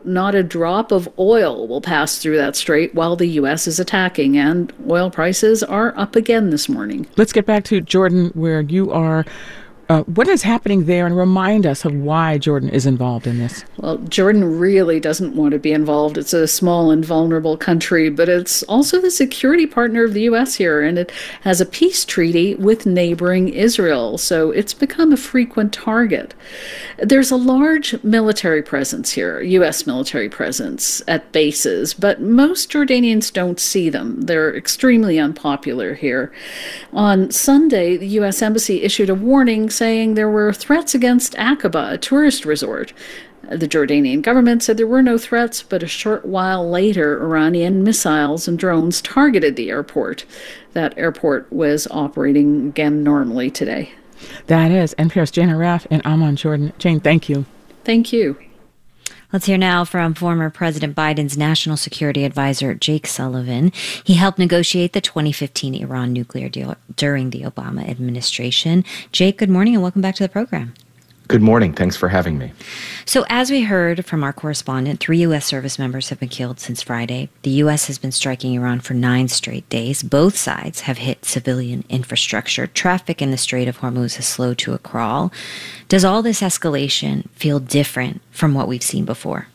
quote, not a drop of oil will pass through that strait while the U.S. is attacking, and oil prices are up again this morning. Let's get back to Jordan, where you are. What is happening there, and remind us of why Jordan is involved in this? Well, Jordan really doesn't want to be involved. It's a small and vulnerable country, but it's also the security partner of the U.S. here, and it has a peace treaty with neighboring Israel, so it's become a frequent target. There's a large military presence here, U.S. military presence at bases, but most Jordanians don't see them. They're extremely unpopular here. On Sunday, the U.S. Embassy issued a warning saying there were threats against Aqaba, a tourist resort. The Jordanian government said there were no threats, but a short while later, Iranian missiles and drones targeted the airport. That airport was operating again normally today. That is NPR's Jane Arraf in Amman, Jordan. Jane, thank you. Thank you. Let's hear now from former President Biden's national security advisor, Jake Sullivan. He helped negotiate the 2015 Iran nuclear deal during the Obama administration. Jake, good morning and welcome back to the program. Good morning. Thanks for having me. So as we heard from our correspondent, 3 U.S. service members have been killed since Friday. The U.S. has been striking Iran for 9 straight days. Both sides have hit civilian infrastructure. Traffic in the Strait of Hormuz has slowed to a crawl. Does all this escalation feel different from what we've seen before?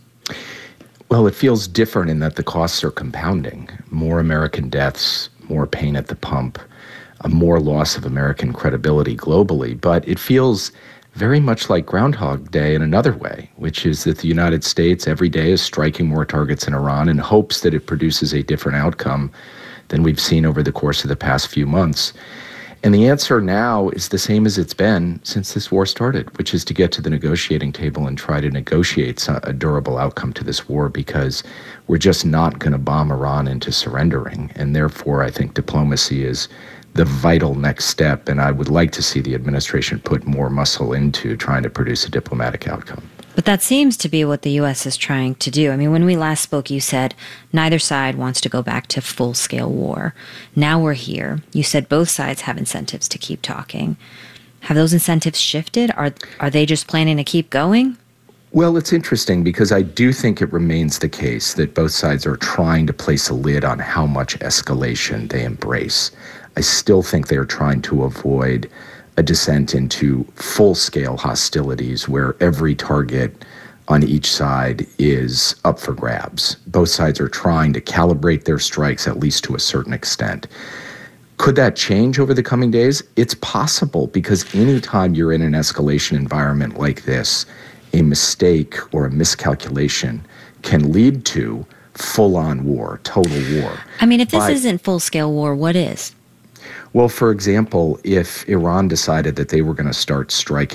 Well, it feels different in that the costs are compounding. More American deaths, more pain at the pump, more loss of American credibility globally. But it feels very much like Groundhog Day in another way, which is that the United States every day is striking more targets in Iran in hopes that it produces a different outcome than we've seen over the course of the past few months. And the answer now is the same as it's been since this war started, which is to get to the negotiating table and try to negotiate a durable outcome to this war, because we're just not going to bomb Iran into surrendering. And therefore, I think diplomacy is the vital next step, and I would like to see the administration put more muscle into trying to produce a diplomatic outcome. But that seems to be what the U.S. is trying to do. I mean, when we last spoke, you said neither side wants to go back to full-scale war. Now we're here. You said both sides have incentives to keep talking. Have those incentives shifted? Are they just planning to keep going? Well, it's interesting because I do think it remains the case that both sides are trying to place a lid on how much escalation they embrace. I still think they're trying to avoid a descent into full-scale hostilities where every target on each side is up for grabs. Both sides are trying to calibrate their strikes, at least to a certain extent. Could that change over the coming days? It's possible, because anytime you're in an escalation environment like this, a mistake or a miscalculation can lead to full-on war, total war. I mean, if this isn't full-scale war, what is? Well, for example, if Iran decided that they were going to start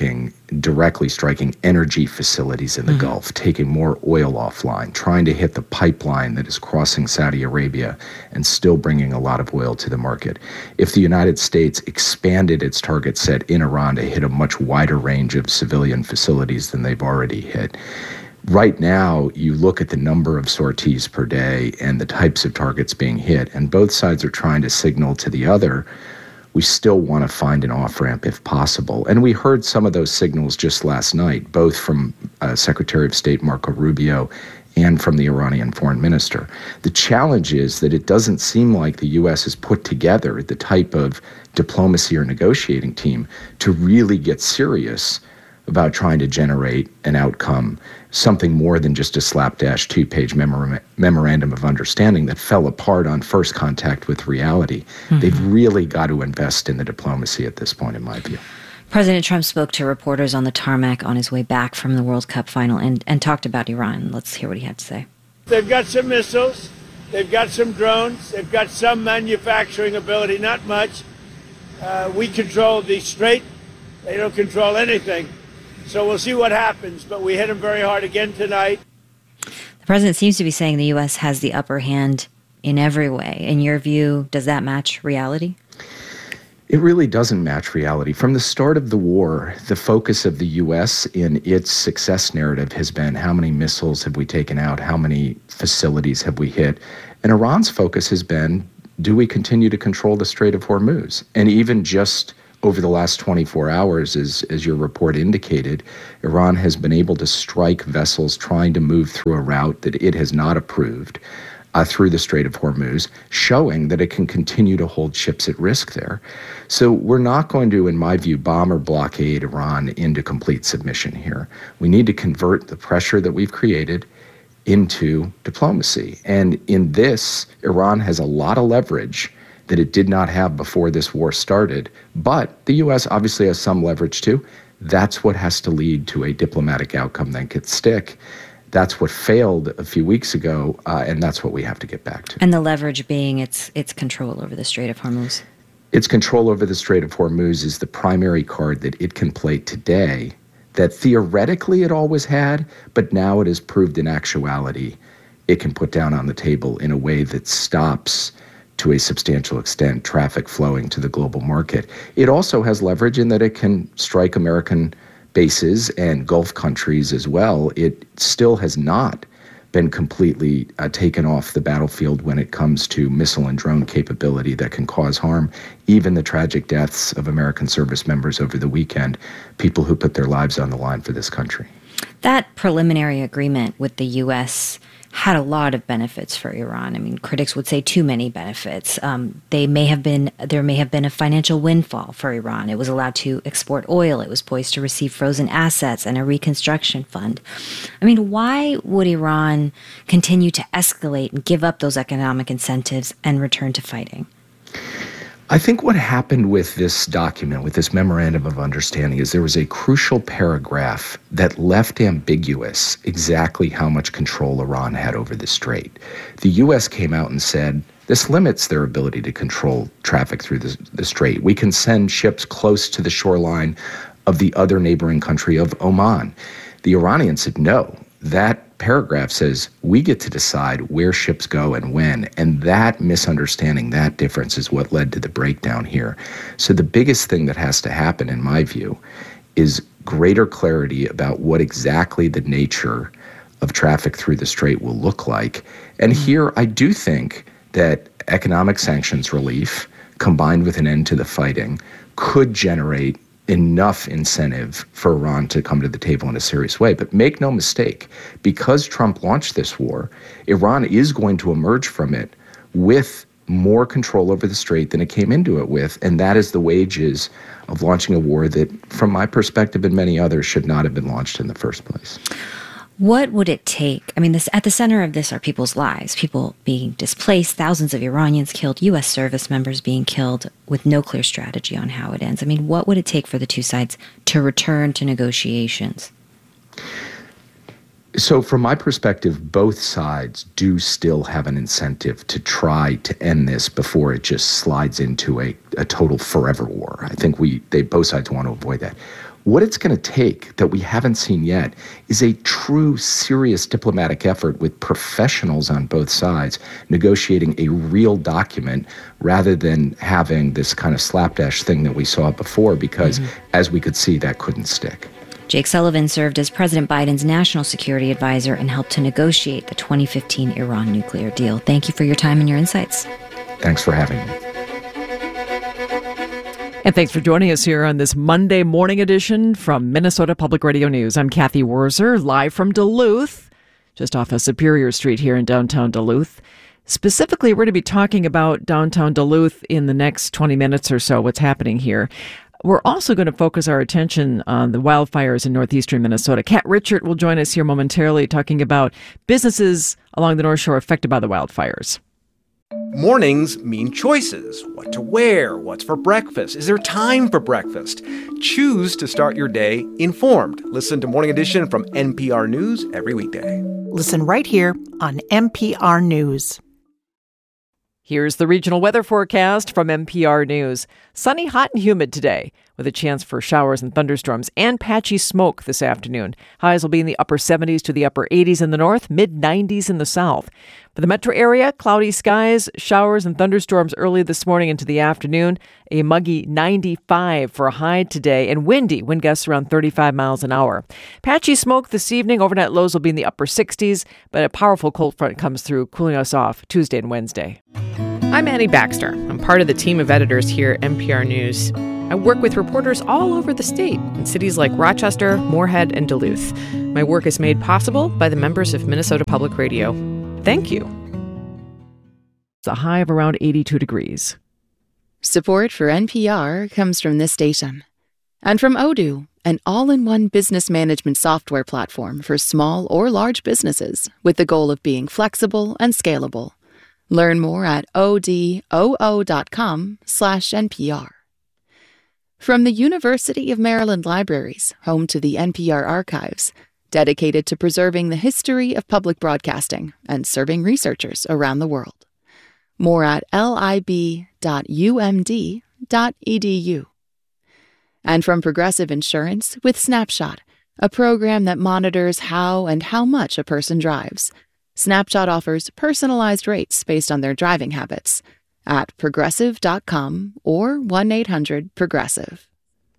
directly striking energy facilities in the Gulf, taking more oil offline, trying to hit the pipeline that is crossing Saudi Arabia and still bringing a lot of oil to the market. If the United States expanded its target set in Iran to hit a much wider range of civilian facilities than they've already hit. Right now, you look at the number of sorties per day and the types of targets being hit, and both sides are trying to signal to the other, we still want to find an off-ramp if possible. And we heard some of those signals just last night, both from Secretary of State Marco Rubio and from the Iranian foreign minister. The challenge is that it doesn't seem like the U.S. has put together the type of diplomacy or negotiating team to really get serious about trying to generate an outcome, something more than just a slapdash 2-page memorandum of understanding that fell apart on first contact with reality. They've really got to invest in the diplomacy at this point, in my view. President Trump spoke to reporters on the tarmac on his way back from the World Cup final and talked about Iran. Let's hear what he had to say. They've got some missiles, they've got some drones, they've got some manufacturing ability, not much. We control the strait, they don't control anything. So we'll see what happens, but we hit them very hard again tonight. The president seems to be saying the U.S. has the upper hand in every way. In your view, does that match reality? It really doesn't match reality. From the start of the war, the focus of the U.S. in its success narrative has been how many missiles have we taken out, how many facilities have we hit, and Iran's focus has been, do we continue to control the Strait of Hormuz? And even just over the last 24 hours, as your report indicated, Iran has been able to strike vessels trying to move through a route that it has not approved through the Strait of Hormuz, showing that it can continue to hold ships at risk there. So we're not going to, in my view, bomb or blockade Iran into complete submission here. We need to convert the pressure that we've created into diplomacy. And in this, Iran has a lot of leverage that it did not have before this war started. But the U.S. obviously has some leverage too. That's what has to lead to a diplomatic outcome that could stick. That's what failed a few weeks ago, and that's what we have to get back to. And the leverage being its control over the Strait of Hormuz. Its control over the Strait of Hormuz is the primary card that it can play today that theoretically it always had, but now it has proved in actuality it can put down on the table in a way that stops, to a substantial extent, traffic flowing to the global market. It also has leverage in that it can strike American bases and Gulf countries as well. It still has not been completely taken off the battlefield when it comes to missile and drone capability that can cause harm. Even the tragic deaths of American service members over the weekend, people who put their lives on the line for this country. That preliminary agreement with the U.S. had a lot of benefits for Iran. I mean, critics would say too many benefits. There may have been a financial windfall for Iran. It was allowed to export oil. It was poised to receive frozen assets and a reconstruction fund. I mean, why would Iran continue to escalate and give up those economic incentives and return to fighting? I think what happened with this document, with this memorandum of understanding, is there was a crucial paragraph that left ambiguous exactly how much control Iran had over the strait. The U.S. came out and said, this limits their ability to control traffic through the strait. We can send ships close to the shoreline of the other neighboring country of Oman. The Iranians said, no. That paragraph says we get to decide where ships go and when, and that misunderstanding, that difference is what led to the breakdown here. So the biggest thing that has to happen, in my view, is greater clarity about what exactly the nature of traffic through the strait will look like. And here I do think that economic sanctions relief combined with an end to the fighting could generate enough incentive for Iran to come to the table in a serious way. But make no mistake, because Trump launched this war, Iran is going to emerge from it with more control over the strait than it came into it with. And that is the wages of launching a war that, from my perspective and many others, should not have been launched in the first place. What would it take? I mean, at the center of this are people's lives, people being displaced, thousands of Iranians killed, U.S. service members being killed with no clear strategy on how it ends. I mean, what would it take for the two sides to return to negotiations? So from my perspective, both sides do still have an incentive to try to end this before it just slides into a total forever war. I think both sides want to avoid that. What it's going to take that we haven't seen yet is a true, serious diplomatic effort with professionals on both sides negotiating a real document rather than having this kind of slapdash thing that we saw before, because as we could see, that couldn't stick. Jake Sullivan served as President Biden's national security advisor and helped to negotiate the 2015 Iran nuclear deal. Thank you for your time and your insights. Thanks for having me. And thanks for joining us here on this Monday morning edition from Minnesota Public Radio News. I'm Kathy Wurzer, live from Duluth, just off of Superior Street here in downtown Duluth. Specifically, we're going to be talking about downtown Duluth in the next 20 minutes or so, what's happening here. We're also going to focus our attention on the wildfires in northeastern Minnesota. Kat Richert will join us here momentarily talking about businesses along the North Shore affected by the wildfires. Mornings mean choices. What to wear, what's for breakfast. Is there time for breakfast? Choose to start your day informed. Listen to Morning Edition from NPR News every weekday. Listen right here on NPR News. Here's the regional weather forecast from NPR News. Sunny, hot, and humid today, with a chance for showers and thunderstorms and patchy smoke this afternoon. Highs will be in the upper 70s to the upper 80s in the north, mid-90s in the south. For the metro area, cloudy skies, showers and thunderstorms early this morning into the afternoon. A muggy 95 for a high today, and windy, wind gusts around 35 miles an hour. Patchy smoke this evening. Overnight lows will be in the upper 60s, but a powerful cold front comes through, cooling us off Tuesday and Wednesday. I'm Annie Baxter. I'm part of the team of editors here at NPR News. I work with reporters all over the state in cities like Rochester, Moorhead, and Duluth. My work is made possible by the members of Minnesota Public Radio. Thank you. It's a high of around 82 degrees. Support for NPR comes from this station. And from Odoo, an all-in-one business management software platform for small or large businesses with the goal of being flexible and scalable. Learn more at odoo.com/NPR. From the University of Maryland Libraries, home to the NPR Archives, dedicated to preserving the history of public broadcasting and serving researchers around the world. More at lib.umd.edu. And from Progressive Insurance with Snapshot, a program that monitors how and how much a person drives. Snapshot offers personalized rates based on their driving habits at progressive.com or 1-800-PROGRESSIVE.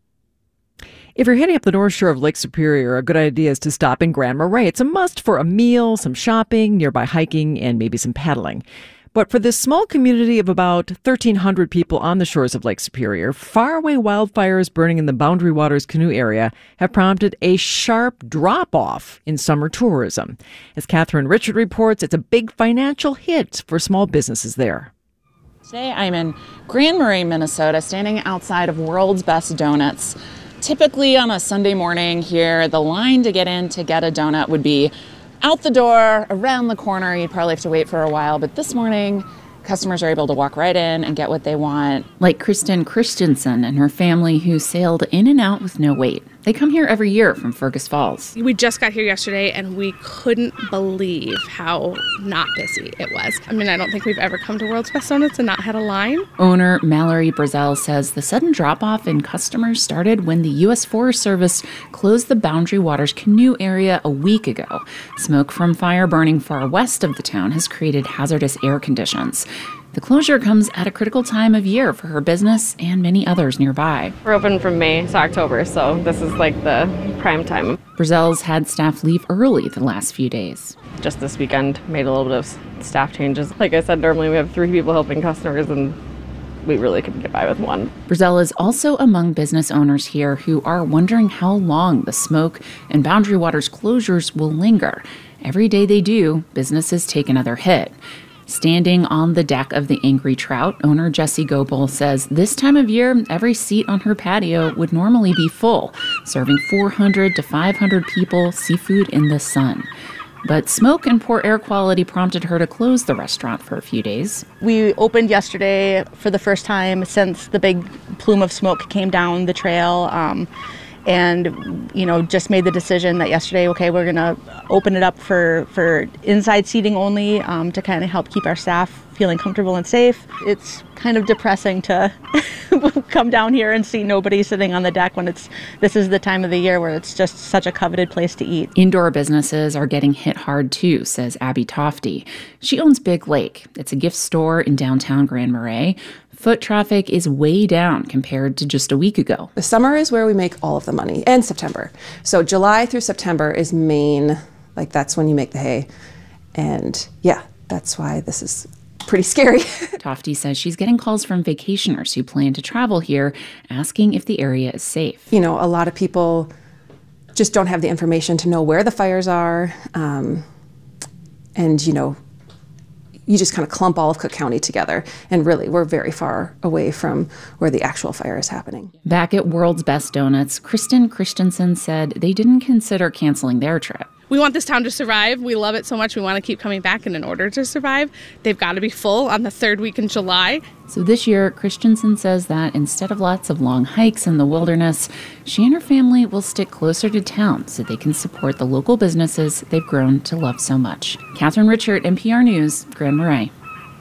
If you're heading up the North Shore of Lake Superior, a good idea is to stop in Grand Marais. It's a must for a meal, some shopping, nearby hiking, and maybe some paddling. But for this small community of about 1,300 people on the shores of Lake Superior, faraway wildfires burning in the Boundary Waters canoe area have prompted a sharp drop-off in summer tourism. As Catherine Richard reports, it's a big financial hit for small businesses there. Today I'm in Grand Marais, Minnesota, standing outside of World's Best Donuts. Typically on a Sunday morning here, the line to get in to get a donut would be out the door, around the corner. You'd probably have to wait for a while, but this morning, customers are able to walk right in and get what they want. Like Kristen Christensen and her family who sailed in and out with no wait. They come here every year from Fergus Falls. We just got here yesterday and we couldn't believe how not busy it was. I mean, I don't think we've ever come to World's Best Donuts and not had a line. Owner Mallory Brazel says the sudden drop-off in customers started when the U.S. Forest Service closed the Boundary Waters canoe area a week ago. Smoke from fire burning far west of the town has created hazardous air conditions. The closure comes at a critical time of year for her business and many others nearby. We're open from May to October, so this is like the prime time. Brazel's had staff leave early the last few days. Just this weekend, made a little bit of staff changes. Like I said, normally we have 3 people helping customers, and we really couldn't get by with 1. Brazel is also among business owners here who are wondering how long the smoke and Boundary Waters closures will linger. Every day they do, businesses take another hit. Standing on the deck of the Angry Trout, owner Jesse Goebel says this time of year, every seat on her patio would normally be full, serving 400 to 500 people seafood in the sun. But smoke and poor air quality prompted her to close the restaurant for a few days. We opened yesterday for the first time since the big plume of smoke came down the trail. And, just made the decision that yesterday, okay, we're going to open it up for inside seating only to kind of help keep our staff feeling comfortable and safe. It's kind of depressing to come down here and see nobody sitting on the deck when this is the time of the year where it's just such a coveted place to eat. Indoor businesses are getting hit hard too, says Abby Tofty. She owns Big Lake. It's a gift store in downtown Grand Marais. Foot traffic is way down compared to just a week ago. The summer is where we make all of the money, and September. So July through September is main, that's when you make the hay. And yeah, that's why this is pretty scary. Tofty says she's getting calls from vacationers who plan to travel here, asking if the area is safe. A lot of people just don't have the information to know where the fires are. You just kind of clump all of Cook County together. And really, we're very far away from where the actual fire is happening. Back at World's Best Donuts, Kristen Christensen said they didn't consider canceling their trip. We want this town to survive. We love it so much. We want to keep coming back. And in order to survive, they've got to be full on the 3rd week in July. So this year, Christensen says that instead of lots of long hikes in the wilderness, she and her family will stick closer to town so they can support the local businesses they've grown to love so much. Catherine Richard, NPR News, Grand Marais.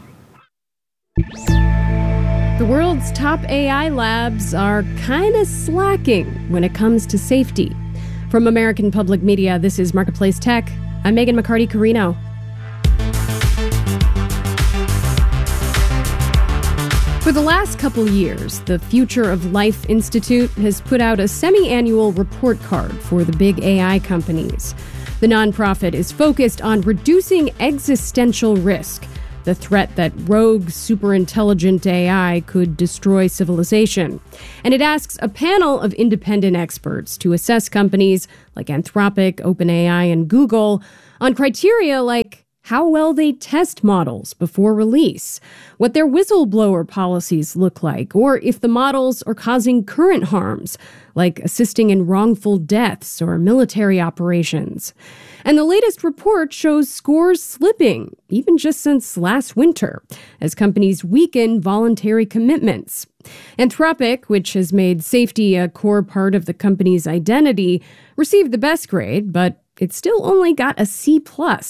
The world's top AI labs are kind of slacking when it comes to safety. From American Public Media, this is Marketplace Tech. I'm Megan McCarty-Carino. For the last couple years, the Future of Life Institute has put out a semi-annual report card for the big AI companies. The nonprofit is focused on reducing existential risk the threat that rogue superintelligent AI could destroy civilization. And it asks a panel of independent experts to assess companies like Anthropic, OpenAI, and Google on criteria like how well they test models before release, what their whistleblower policies look like, or if the models are causing current harms, like assisting in wrongful deaths or military operations. And the latest report shows scores slipping, even just since last winter, as companies weaken voluntary commitments. Anthropic, which has made safety a core part of the company's identity, received the best grade, but it still only got a C+.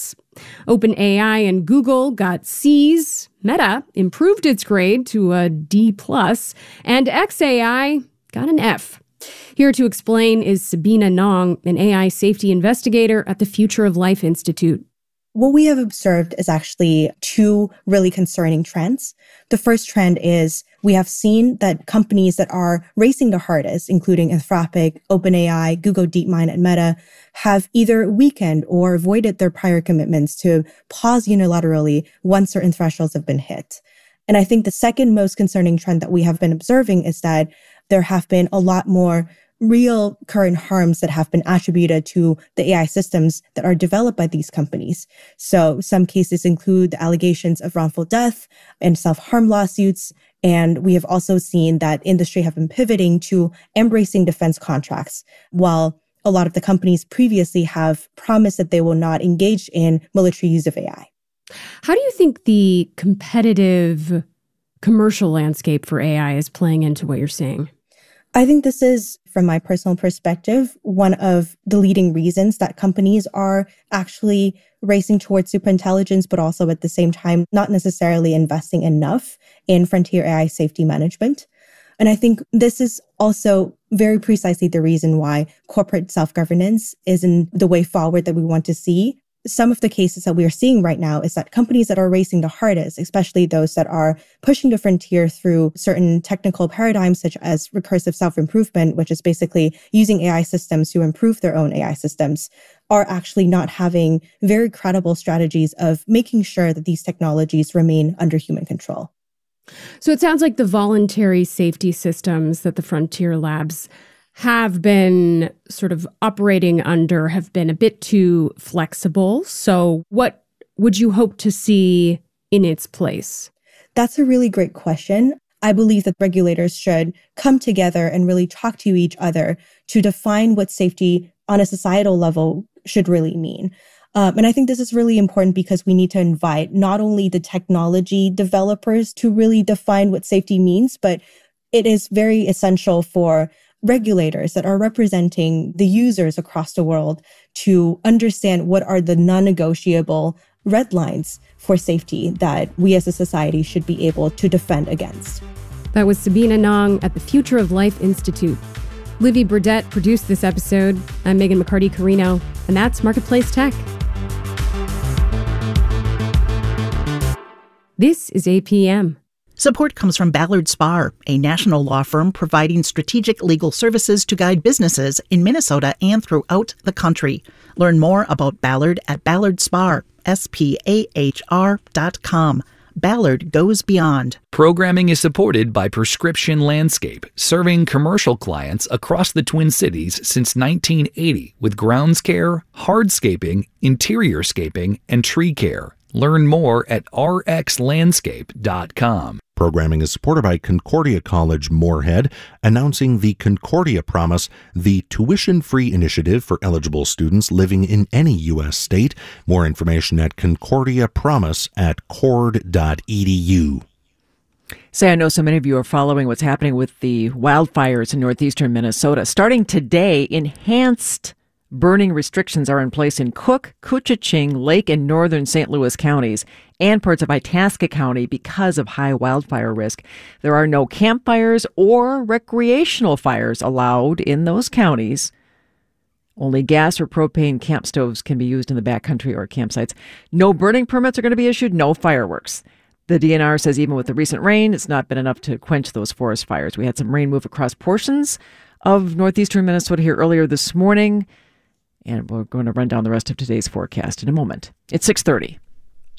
OpenAI and Google got Cs. Meta improved its grade to a D+, and xAI got an F. Here to explain is Sabina Nong, an AI safety investigator at the Future of Life Institute. What we have observed is actually two really concerning trends. The first trend is we have seen that companies that are racing the hardest, including Anthropic, OpenAI, Google DeepMind, and Meta, have either weakened or avoided their prior commitments to pause unilaterally once certain thresholds have been hit. And I think the second most concerning trend that we have been observing is that there have been a lot more real current harms that have been attributed to the AI systems that are developed by these companies. So some cases include the allegations of wrongful death and self-harm lawsuits. And we have also seen that industry have been pivoting to embracing defense contracts, while a lot of the companies previously have promised that they will not engage in military use of AI. How do you think the competitive commercial landscape for AI is playing into what you're seeing? I think this is, from my personal perspective, one of the leading reasons that companies are actually racing towards superintelligence, but also at the same time, not necessarily investing enough in frontier AI safety management. And I think this is also very precisely the reason why corporate self-governance isn't the way forward that we want to see. Some of the cases that we are seeing right now is that companies that are racing the hardest, especially those that are pushing the frontier through certain technical paradigms, such as recursive self-improvement, which is basically using AI systems to improve their own AI systems, are actually not having very credible strategies of making sure that these technologies remain under human control. So it sounds like the voluntary safety systems that the Frontier Labs have been sort of operating under have been a bit too flexible. So what would you hope to see in its place? That's a really great question. I believe that regulators should come together and really talk to each other to define what safety on a societal level should really mean. And I think this is really important because we need to invite not only the technology developers to really define what safety means, but it is very essential for regulators that are representing the users across the world to understand what are the non-negotiable red lines for safety that we as a society should be able to defend against. That was Sabina Nong at the Future of Life Institute. Livy Burdett produced this episode. I'm Megan McCarty-Carino, and that's Marketplace Tech. This is APM. Support comes from Ballard Spahr, a national law firm providing strategic legal services to guide businesses in Minnesota and throughout the country. Learn more about Ballard at BallardSpahr, SPAHR.com. Ballard goes beyond. Programming is supported by Prescription Landscape, serving commercial clients across the Twin Cities since 1980 with grounds care, hardscaping, interior scaping, and tree care. Learn more at rxlandscape.com. Programming is supported by Concordia College Moorhead, announcing the Concordia Promise, the tuition-free initiative for eligible students living in any U.S. state. More information at concordiapromise.cord.edu. Say, I know so many of you are following what's happening with the wildfires in northeastern Minnesota. Starting today, enhanced burning restrictions are in place in Cook, Koochiching, Lake, and northern St. Louis counties and parts of Itasca County because of high wildfire risk. There are no campfires or recreational fires allowed in those counties. Only gas or propane camp stoves can be used in the backcountry or campsites. No burning permits are going to be issued, no fireworks. The DNR says even with the recent rain, it's not been enough to quench those forest fires. We had some rain move across portions of northeastern Minnesota here earlier this morning. And we're going to run down the rest of today's forecast in a moment. It's 6:30.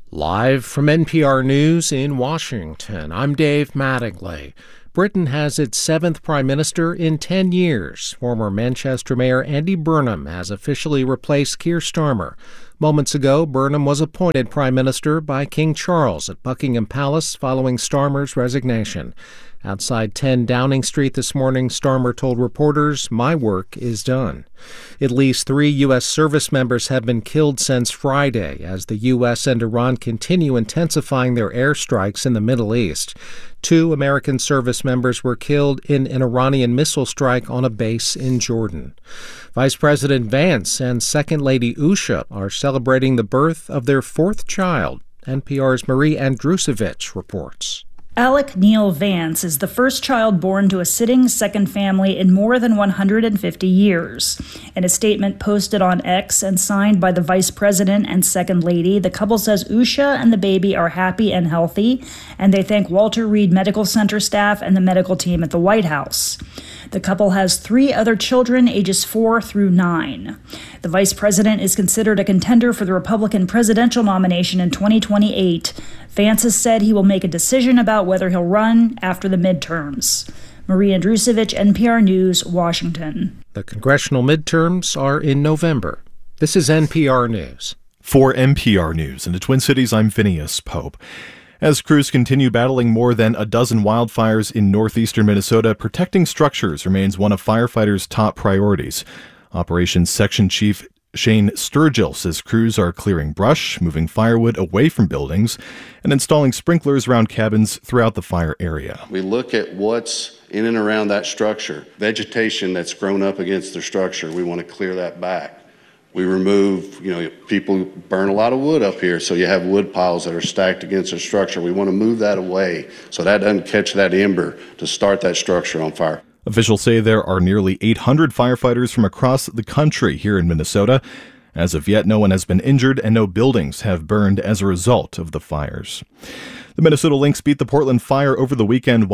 Live from NPR News in Washington, I'm Dave Mattingly. Britain has its 7th prime minister in 10 years. Former Manchester Mayor Andy Burnham has officially replaced Keir Starmer. Moments ago, Burnham was appointed prime minister by King Charles at Buckingham Palace following Starmer's resignation. Outside 10 Downing Street this morning, Starmer told reporters, "My work is done." At least 3 U.S. service members have been killed since Friday as the U.S. and Iran continue intensifying their airstrikes in the Middle East. 2 American service members were killed in an Iranian missile strike on a base in Jordan. Vice President Vance and Second Lady Usha are celebrating the birth of their 4th child. NPR's Marie Andrusevich reports. Alec Neil Vance is the first child born to a sitting second family in more than 150 years. In a statement posted on X and signed by the Vice President and Second Lady, the couple says Usha and the baby are happy and healthy, and they thank Walter Reed Medical Center staff and the medical team at the White House. The couple has 3 other children, ages 4 through 9. The vice president is considered a contender for the Republican presidential nomination in 2028. Vance has said he will make a decision about whether he'll run after the midterms. Marie Andrusevich, NPR News, Washington. The congressional midterms are in November. This is NPR News. For NPR News in the Twin Cities, I'm Phineas Pope. As crews continue battling more than a dozen wildfires in northeastern Minnesota, protecting structures remains one of firefighters' top priorities. Operations Section Chief Shane Sturgill says crews are clearing brush, moving firewood away from buildings, and installing sprinklers around cabins throughout the fire area. We look at what's in and around that structure, vegetation that's grown up against the structure. We want to clear that back. We remove, people burn a lot of wood up here, so you have wood piles that are stacked against the structure. We want to move that away so that doesn't catch that ember to start that structure on fire. Officials say there are nearly 800 firefighters from across the country here in Minnesota. As of yet, no one has been injured and no buildings have burned as a result of the fires. The Minnesota Lynx beat the Portland Fire over the weekend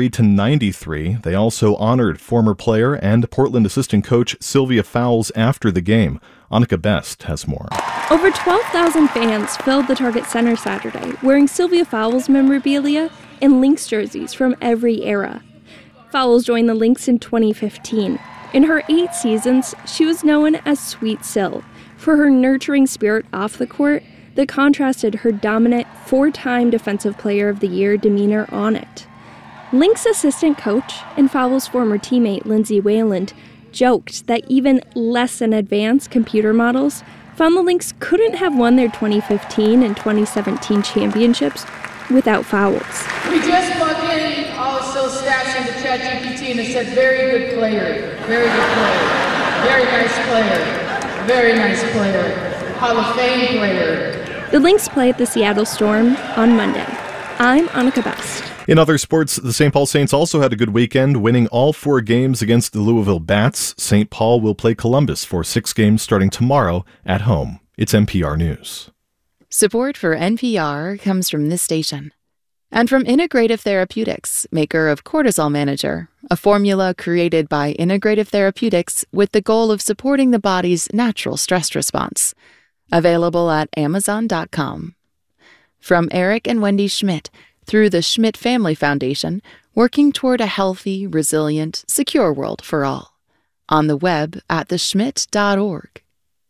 103-93. They also honored former player and Portland assistant coach Sylvia Fowles after the game. Annika Best has more. Over 12,000 fans filled the Target Center Saturday, wearing Sylvia Fowles memorabilia and Lynx jerseys from every era. Fowles joined the Lynx in 2015. In her 8 seasons, she was known as Sweet Syl for her nurturing spirit off the court that contrasted her dominant 4-time Defensive Player of the Year demeanor on it. Lynx assistant coach and Fowles' former teammate Lindsay Wayland joked that even less than advanced computer models found the Lynx couldn't have won their 2015 and 2017 championships without Fowles. We just plugged in all of Syl's stats into ChatGPT and it said very good player, very good player, very nice player, very nice player, Hall of Fame player. The Lynx play at the Seattle Storm on Monday. I'm Annika Best. In other sports, the St. Paul Saints also had a good weekend, winning all 4 games against the Louisville Bats. St. Paul will play Columbus for 6 games starting tomorrow at home. It's NPR News. Support for NPR comes from this station and from Integrative Therapeutics, maker of Cortisol Manager, a formula created by Integrative Therapeutics with the goal of supporting the body's natural stress response. Available at Amazon.com. From Eric and Wendy Schmidt, through the Schmidt Family Foundation, working toward a healthy, resilient, secure world for all. On the web at theschmidt.org.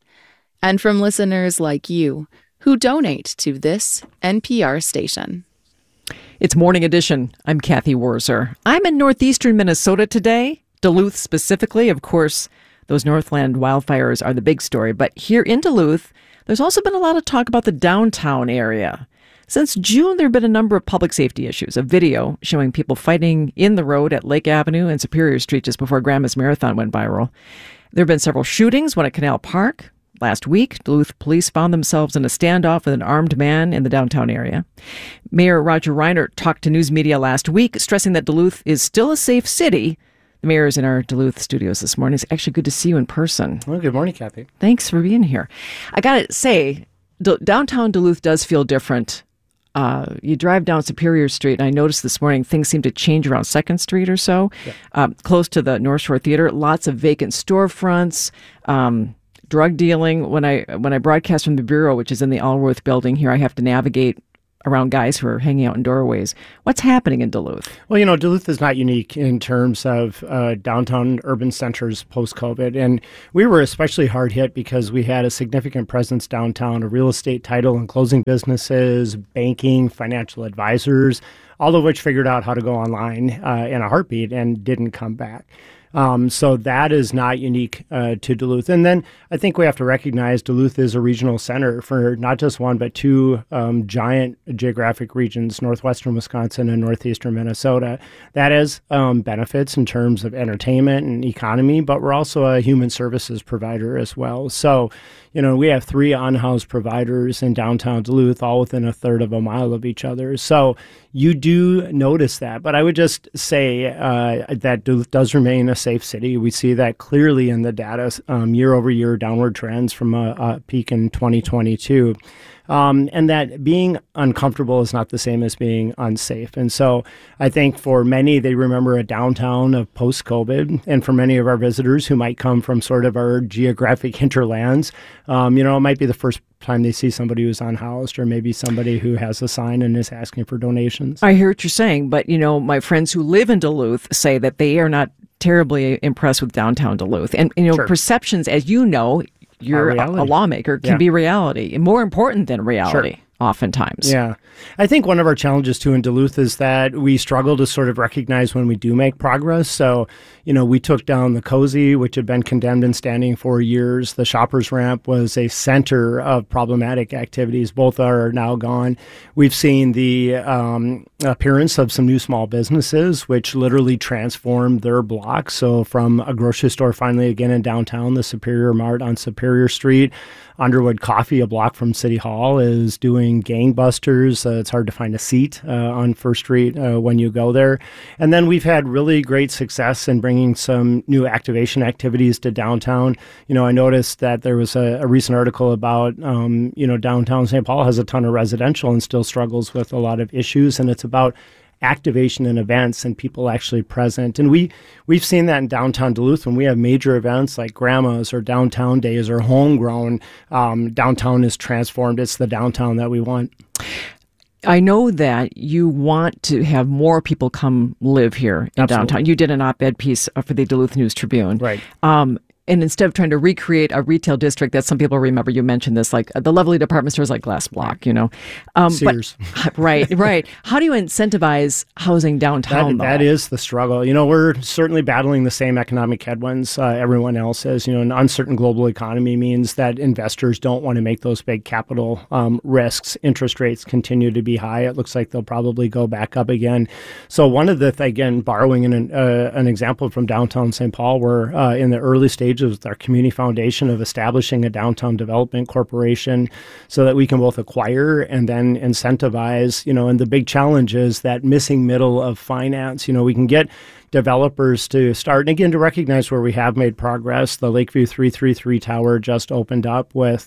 And from listeners like you, who donate to this NPR station. It's Morning Edition. I'm Kathy Worzer. I'm in northeastern Minnesota today, Duluth specifically. Of course, those Northland wildfires are the big story. But here in Duluth, there's also been a lot of talk about the downtown area. Since June, there have been a number of public safety issues. A video showing people fighting in the road at Lake Avenue and Superior Street just before Grandma's Marathon went viral. There have been several shootings, one at Canal Park. Last week, Duluth police found themselves in a standoff with an armed man in the downtown area. Mayor Roger Reiner talked to news media last week, stressing that Duluth is still a safe city. The mayor is in our Duluth studios this morning. It's actually good to see you in person. Well, good morning, Kathy. Thanks for being here. I got to say, downtown Duluth does feel different. You drive down Superior Street, and I noticed this morning things seem to change around 2nd Street or so, close to the North Shore Theater. Lots of vacant storefronts. drug dealing. When I broadcast from the Bureau, which is in the Allworth building here, I have to navigate around guys who are hanging out in doorways. What's happening in Duluth? Well, Duluth is not unique in terms of downtown urban centers post-COVID. And we were especially hard hit because we had a significant presence downtown of real estate, title and closing businesses, banking, financial advisors, all of which figured out how to go online in a heartbeat and didn't come back. So that is not unique to Duluth. And then I think we have to recognize Duluth is a regional center for not just one, but two giant geographic regions, northwestern Wisconsin and northeastern Minnesota. That has benefits in terms of entertainment and economy, but we're also a human services provider as well. So, we have 3 unhoused providers in downtown Duluth, all within a third of a mile of each other. So you do notice that. But I would just say that Duluth does remain a safe city. We see that clearly in the data, year-over-year downward trends from a peak in 2022. And that being uncomfortable is not the same as being unsafe. And so I think for many, they remember a downtown of post-COVID. And for many of our visitors who might come from sort of our geographic hinterlands, it might be the first time they see somebody who's unhoused or maybe somebody who has a sign and is asking for donations. I hear what you're saying, but, my friends who live in Duluth say that they are not terribly impressed with downtown Duluth. And, Sure. perceptions, as you know, you're a lawmaker, can be reality, more important than reality. Sure. Oftentimes. Yeah. I think one of our challenges too in Duluth is that we struggle to sort of recognize when we do make progress. So, we took down the Cozy, which had been condemned and standing for years. The Shoppers Ramp was a center of problematic activities. Both are now gone. We've seen the appearance of some new small businesses, which literally transformed their block. So from a grocery store finally again in downtown, the Superior Mart on Superior Street, Underwood Coffee, a block from City Hall, is doing gangbusters. It's hard to find a seat on First Street when you go there. And then we've had really great success in bringing some new activation activities to downtown. I noticed that there was a recent article about, downtown St. Paul has a ton of residential and still struggles with a lot of issues. And it's about activation and events and people actually present. And we've seen that in downtown Duluth when we have major events like Grandma's or Downtown Days or Homegrown. Downtown is transformed. It's the downtown that we want. I know that you want to have more people come live here in downtown. You did an op-ed piece for the Duluth News Tribune. Right. And instead of trying to recreate a retail district that some people remember, you mentioned this, like the lovely department stores like Glass Block, Sears. But, right. How do you incentivize housing downtown, though? That is the struggle. We're certainly battling the same economic headwinds everyone else is. An uncertain global economy means that investors don't want to make those big capital risks. Interest rates continue to be high. It looks like they'll probably go back up again. So one of the, again, borrowing an example from downtown St. Paul, we're in the early stages with our community foundation of establishing a downtown development corporation so that we can both acquire and then incentivize, and the big challenge is that missing middle of finance. We can get developers to start, and again, to recognize where we have made progress. The Lakeview 333 tower just opened up with,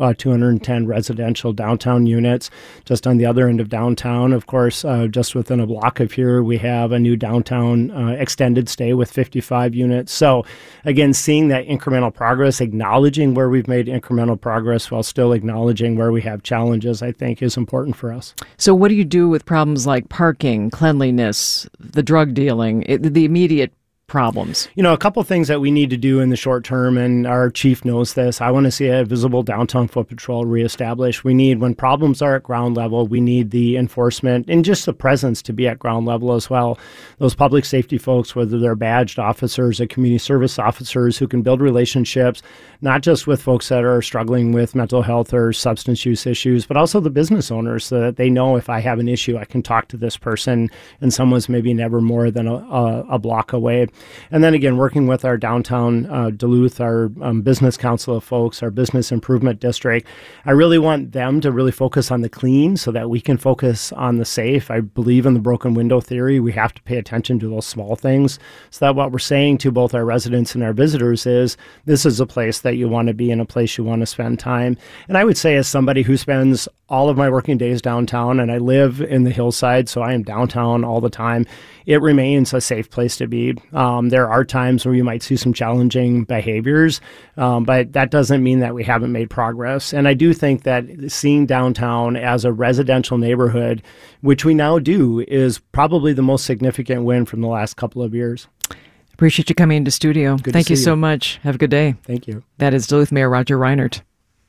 210 residential downtown units just on the other end of downtown. Of course, just within a block of here, we have a new downtown extended stay with 55 units. So again, seeing that incremental progress, acknowledging where we've made incremental progress while still acknowledging where we have challenges, I think is important for us. So what do you do with problems like parking, cleanliness, the drug dealing, the immediate problems? A couple things that we need to do in the short term, and our chief knows this. I want to see a visible downtown foot patrol reestablished. We need, when problems are at ground level, we need the enforcement and just the presence to be at ground level as well. Those public safety folks, whether they're badged officers or community service officers who can build relationships, not just with folks that are struggling with mental health or substance use issues, but also the business owners so that they know if I have an issue, I can talk to this person and someone's maybe never more than a block away. And then again, working with our downtown Duluth, our business council of folks, our business improvement district, I really want them to really focus on the clean so that we can focus on the safe. I believe in the broken window theory. We have to pay attention to those small things so that what we're saying to both our residents and our visitors is this is a place that you want to be in, a place you want to spend time. And I would say as somebody who spends all of my working days downtown, and I live in the hillside, so I am downtown all the time. It remains a safe place to be. There are times where you might see some challenging behaviors, but that doesn't mean that we haven't made progress. And I do think that seeing downtown as a residential neighborhood, which we now do, is probably the most significant win from the last couple of years. Appreciate you coming into studio. Good Thank to you see so you. much. Have a good day. Thank you. That is Duluth Mayor Roger Reinert.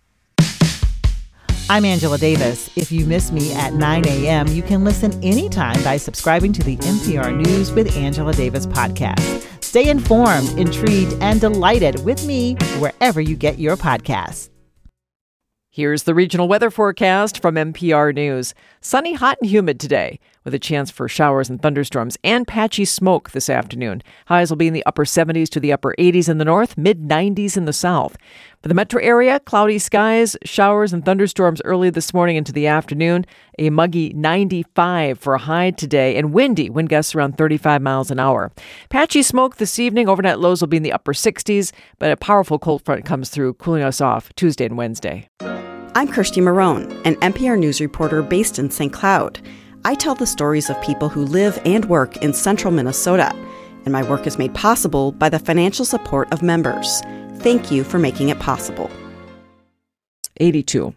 I'm Angela Davis. If you miss me at 9 a.m., you can listen anytime by subscribing to the NPR News with Angela Davis podcast. Stay informed, intrigued, and delighted with me wherever you get your podcasts. Here's the regional weather forecast from NPR News. Sunny, hot, and humid today, with a chance for showers and thunderstorms and patchy smoke this afternoon. Highs will be in the upper 70s to the upper 80s in the north, mid-90s in the south. For the metro area, cloudy skies, showers and thunderstorms early this morning into the afternoon. A muggy 95 for a high today, and windy, wind gusts around 35 miles an hour. Patchy smoke this evening. Overnight lows will be in the upper 60s, but a powerful cold front comes through, cooling us off Tuesday and Wednesday. I'm Kirsty Marone, an NPR News reporter based in St. Cloud. I tell the stories of people who live and work in central Minnesota, and my work is made possible by the financial support of members. Thank you for making it possible. 82.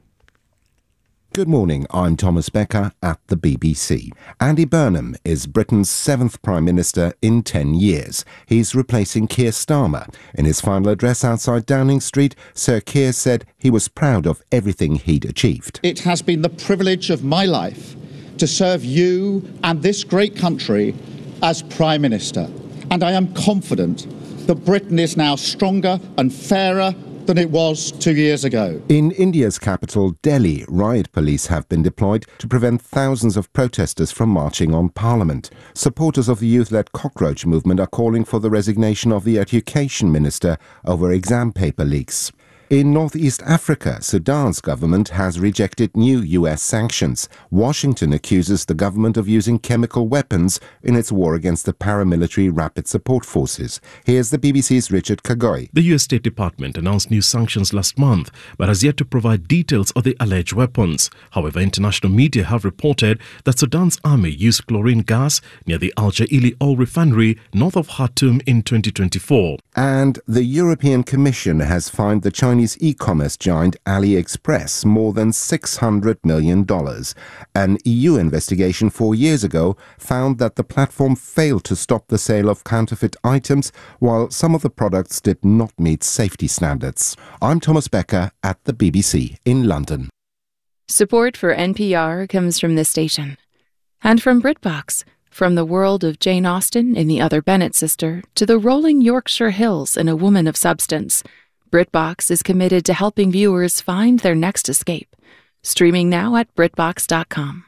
Good morning, I'm Thomas Becker at the BBC. Andy Burnham is Britain's 7th Prime Minister in 10 years. He's replacing Keir Starmer. In his final address outside Downing Street, Sir Keir said he was proud of everything he'd achieved. It has been the privilege of my life to serve you and this great country as Prime Minister. And I am confident that Britain is now stronger and fairer than it was 2 years ago. In India's capital, Delhi, riot police have been deployed to prevent thousands of protesters from marching on Parliament. Supporters of the youth-led cockroach movement are calling for the resignation of the education minister over exam paper leaks. In Northeast Africa, Sudan's government has rejected new U.S. sanctions. Washington accuses the government of using chemical weapons in its war against the paramilitary Rapid Support Forces. Here's the BBC's Richard Kagoy. The U.S. State Department announced new sanctions last month, but has yet to provide details of the alleged weapons. However, international media have reported that Sudan's army used chlorine gas near the Al Jaili oil refinery north of Khartoum in 2024. And the European Commission has fined the Chinese e-commerce giant AliExpress more than $600 million. An EU investigation 4 years ago found that the platform failed to stop the sale of counterfeit items, while some of the products did not meet safety standards. I'm Thomas Becker at the BBC in London. Support for NPR comes from this station and from BritBox. From the world of Jane Austen in The Other Bennet Sister to the rolling Yorkshire Hills in A Woman of Substance, BritBox is committed to helping viewers find their next escape. Streaming now at BritBox.com.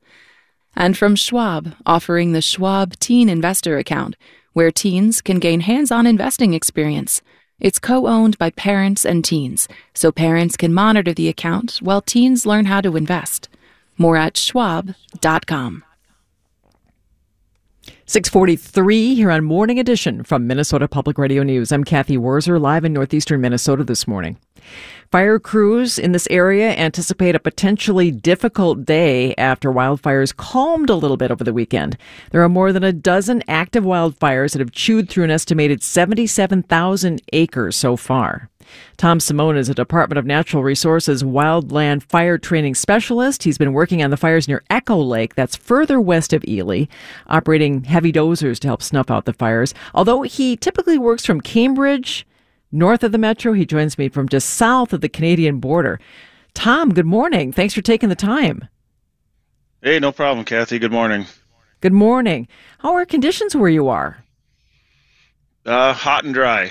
And from Schwab, offering the Schwab Teen Investor Account, where teens can gain hands-on investing experience. It's co-owned by parents and teens, so parents can monitor the account while teens learn how to invest. More at Schwab.com. 6:43 here on Morning Edition from Minnesota Public Radio News. I'm Kathy Wurzer, live in northeastern Minnesota this morning. Fire crews in this area anticipate a potentially difficult day after wildfires calmed a little bit over the weekend. There are more than a dozen active wildfires that have chewed through an estimated 77,000 acres so far. Tom Simone is a Department of Natural Resources wildland fire training specialist. He's been working on the fires near Echo Lake, that's further west of Ely, operating heavy dozers to help snuff out the fires. Although he typically works from Cambridge, north of the metro, he joins me from just south of the Canadian border. Tom, good morning. Thanks for taking the time. Hey, no problem, Kathy. Good morning. Good morning. How are conditions where you are? Hot and dry.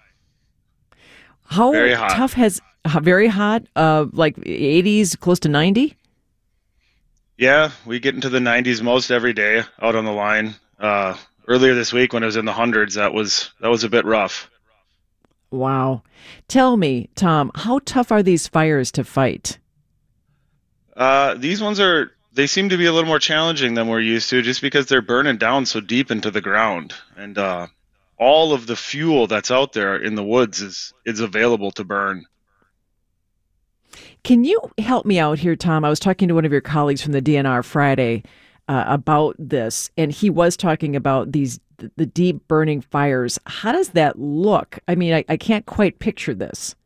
How very hot. Tough has very hot, like 80s, close to 90? Yeah, we get into the 90s most every day out on the line. Earlier this week when it was in the hundreds, that was a bit rough. Wow. Tell me, Tom, how tough are these fires to fight? These ones they seem to be a little more challenging than we're used to just because they're burning down so deep into the ground. And all of the fuel that's out there in the woods is available to burn. Can you help me out here, Tom? I was talking to one of your colleagues from the DNR Friday about this, and he was talking about the deep burning fires. How does that look? I mean, I can't quite picture this.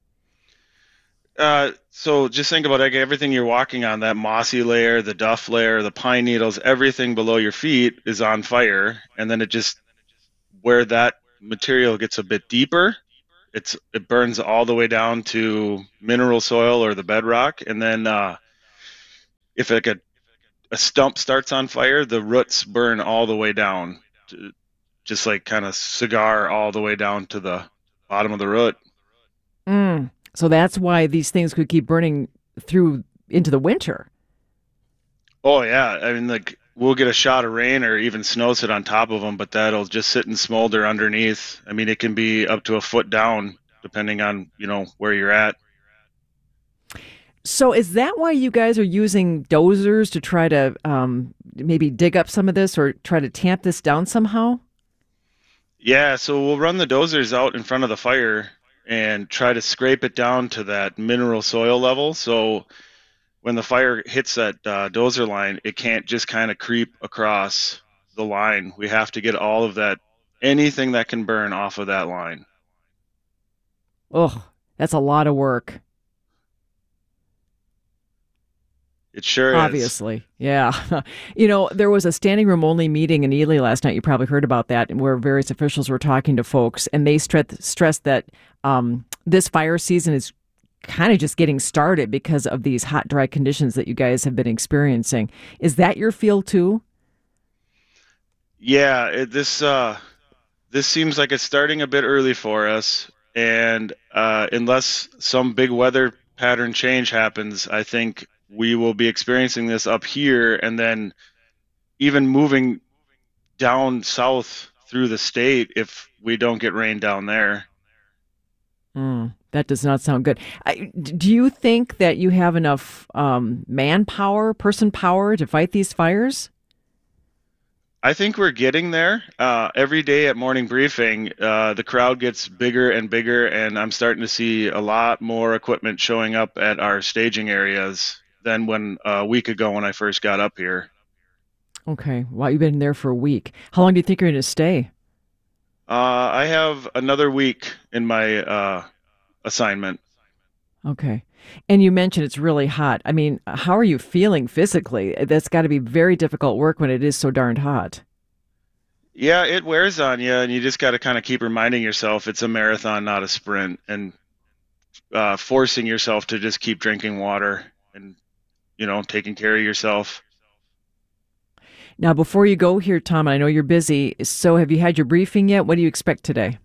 So just think about everything you're walking on, that mossy layer, the duff layer, the pine needles, everything below your feet is on fire. And then where that material gets a bit deeper, it burns all the way down to mineral soil or the bedrock. And then if a stump starts on fire, the roots burn all the way down, just like kind of cigar all the way down to the bottom of the root. So that's why these things could keep burning through into the winter. Oh, yeah. I mean, we'll get a shot of rain or even snow sit on top of them, but that'll just sit and smolder underneath. I mean, it can be up to a foot down, depending on, where you're at. So is that why you guys are using dozers to try to maybe dig up some of this or try to tamp this down somehow? Yeah, so we'll run the dozers out in front of the fire and try to scrape it down to that mineral soil level. So when the fire hits that dozer line, it can't just kind of creep across the line. We have to get all of that, anything that can burn off of that line. Oh, that's a lot of work. It sure Obviously. Yeah. There was a standing room only meeting in Ely last night. You probably heard about that, where various officials were talking to folks, and they stressed that this fire season is kind of just getting started because of these hot, dry conditions that you guys have been experiencing. Is that your feel too? Yeah, this seems like it's starting a bit early for us, and unless some big weather pattern change happens, I think we will be experiencing this up here, and then even moving down south through the state if we don't get rain down there. That does not sound good. Do you think that you have enough manpower, person power to fight these fires? I think we're getting there. Every day at morning briefing, the crowd gets bigger and bigger, and I'm starting to see a lot more equipment showing up at our staging areas than a week ago when I first got up here. Okay. Wow, you've been there for a week. How long do you think you're going to stay? I have another week in my assignment. Okay. And you mentioned it's really hot. I mean, how are you feeling physically? That's got to be very difficult work when it is so darned hot. Yeah, it wears on you, and you just got to kind of keep reminding yourself it's a marathon, not a sprint, and forcing yourself to just keep drinking water and, taking care of yourself. Now, before you go here, Tom, I know you're busy, so have you had your briefing yet? What do you expect today?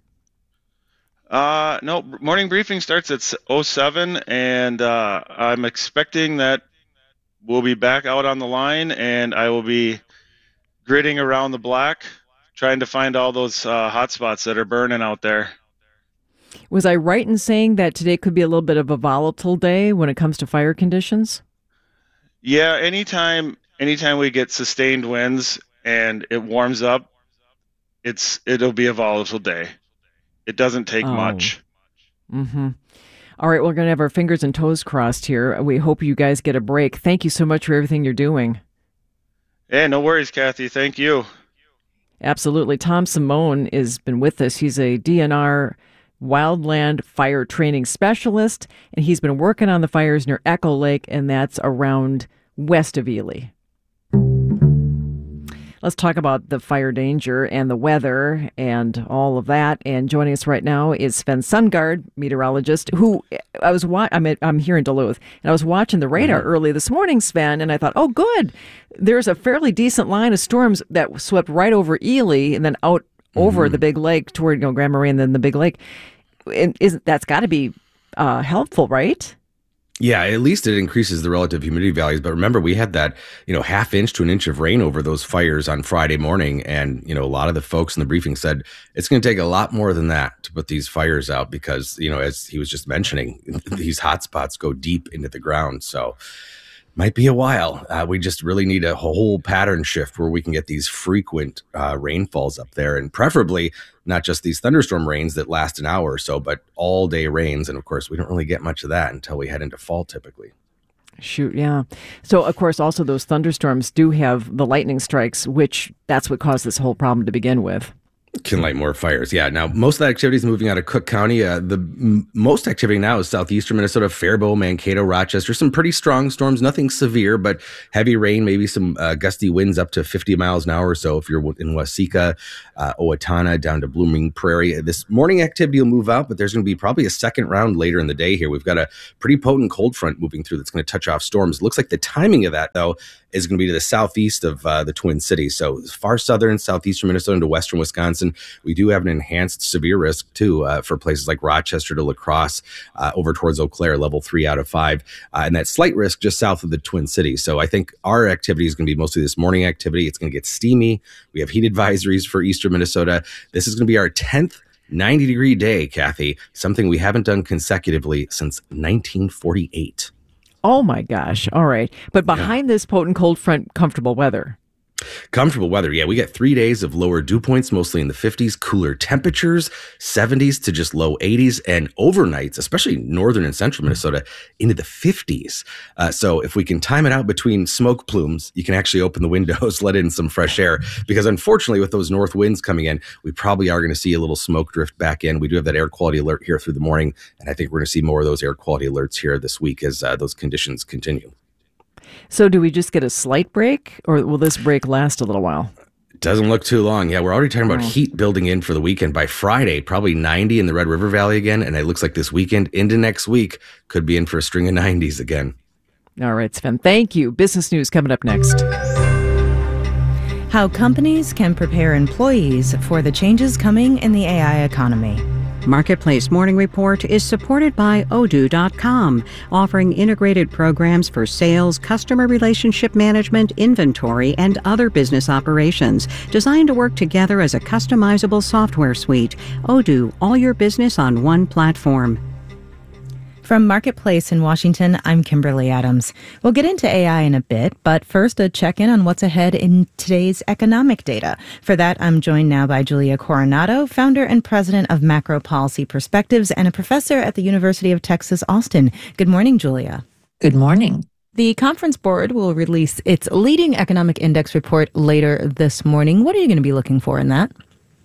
No, morning briefing starts at 07, and I'm expecting that we'll be back out on the line, and I will be gridding around the block, trying to find all those hot spots that are burning out there. Was I right in saying that today could be a little bit of a volatile day when it comes to fire conditions? Yeah, anytime we get sustained winds and it warms up, it'll be a volatile day. It doesn't take much. Mm-hmm. All right, we're going to have our fingers and toes crossed here. We hope you guys get a break. Thank you so much for everything you're doing. Hey, no worries, Kathy. Thank you. Absolutely. Tom Simone has been with us. He's a DNR wildland fire training specialist, and he's been working on the fires near Echo Lake, and that's around west of Ely. Let's talk about the fire danger and the weather and all of that. And joining us right now is Sven Sundgaard, meteorologist, who I'm here in Duluth, and I was watching the radar early this morning, Sven, and I thought, oh, good. There's a fairly decent line of storms that swept right over Ely and then out over the Big Lake toward Grand Marais and then the Big Lake. And that's got to be helpful, right? Yeah, at least it increases the relative humidity values. But remember, we had that, half inch to an inch of rain over those fires on Friday morning. And, a lot of the folks in the briefing said it's going to take a lot more than that to put these fires out because, as he was just mentioning, these hot spots go deep into the ground. So Might be a while. We just really need a whole pattern shift where we can get these frequent rainfalls up there, and preferably not just these thunderstorm rains that last an hour or so, but all day rains. And of course, we don't really get much of that until we head into fall typically. Shoot, yeah. So, of course, also those thunderstorms do have the lightning strikes, which that's what caused this whole problem to begin with. Can light more fires. Yeah. Now, most of that activity is moving out of Cook County. Most activity now is southeastern Minnesota, Faribault, Mankato, Rochester. Some pretty strong storms, nothing severe, but heavy rain, maybe some gusty winds up to 50 miles an hour or so if you're in Waseca, Owatonna, down to Blooming Prairie. This morning activity will move out, but there's going to be probably a second round later in the day here. We've got a pretty potent cold front moving through that's going to touch off storms. It looks like the timing of that, though, is going to be to the southeast of the Twin Cities. So far southern, southeastern Minnesota into western Wisconsin. We do have an enhanced severe risk, too, for places like Rochester to La Crosse, over towards Eau Claire, level 3 out of 5. And that slight risk just south of the Twin Cities. So I think our activity is going to be mostly this morning activity. It's going to get steamy. We have heat advisories for eastern Minnesota. This is going to be our 10th 90-degree day, Kathy, something we haven't done consecutively since 1948. Oh, my gosh. All right. But behind this potent cold front, comfortable weather. Comfortable weather. Yeah, we get 3 days of lower dew points, mostly in the 50s, cooler temperatures, 70s to just low 80s, and overnights, especially northern and central Minnesota, into the 50s. So if we can time it out between smoke plumes, you can actually open the windows, let in some fresh air, because unfortunately with those north winds coming in, we probably are going to see a little smoke drift back in. We do have that air quality alert here through the morning, and I think we're going to see more of those air quality alerts here this week as those conditions continue. So do we just get a slight break, or will this break last a little while? Doesn't look too long. Yeah, we're already talking about heat building in for the weekend. By Friday, probably 90 in the Red River Valley again, and it looks like this weekend into next week could be in for a string of 90s again. All right, Sven, thank you. Business News coming up next. How companies can prepare employees for the changes coming in the AI economy. Marketplace Morning Report is supported by Odoo.com, offering integrated programs for sales, customer relationship management, inventory, and other business operations, designed to work together as a customizable software suite. Odoo, all your business on one platform. From Marketplace in Washington, I'm Kimberly Adams. We'll get into AI in a bit, but first a check-in on what's ahead in today's economic data. For that, I'm joined now by Julia Coronado, founder and president of Macro Policy Perspectives and a professor at the University of Texas, Austin. Good morning, Julia. Good morning. The Conference Board will release its leading economic index report later this morning. What are you going to be looking for in that?